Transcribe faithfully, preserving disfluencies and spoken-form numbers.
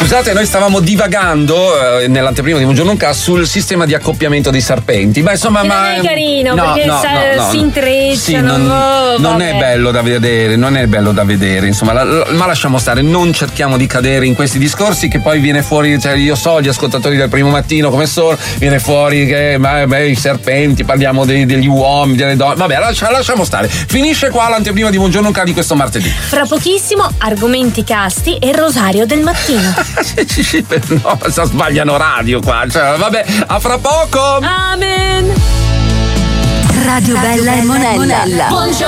Scusate, noi stavamo divagando eh, nell'anteprima di Buongiorno Ca sul sistema di accoppiamento dei serpenti. Ma insomma, che ma non è carino no, perché no, sa, no, no, si intrecciano. sì, non, oh, non è bello da vedere, non è bello da vedere, insomma, la, la, ma lasciamo stare, non cerchiamo di cadere in questi discorsi che poi viene fuori, cioè io so gli ascoltatori del Primo Mattino come sono, viene fuori che ma, beh, i serpenti, parliamo dei, degli uomini, delle donne. Vabbè, lascia, lasciamo stare. Finisce qua l'anteprima di Buongiorno Ca di questo martedì. Fra pochissimo argomenti casti e Rosario del mattino. No, sbagliano radio qua, cioè, vabbè, a fra poco. Amen. Radio Bella e Monella. Buongiorno.